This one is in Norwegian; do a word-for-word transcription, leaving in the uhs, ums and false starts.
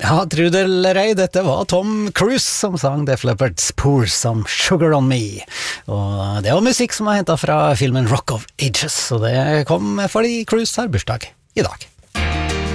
Ja, tro det eller ei, dette var Tom Cruise som sang Def Leppard's Pour Some Sugar On Me. Og det var musikk som var hentet fra filmen Rock of Ages, og det kom fordi Cruise har bursdag i dag.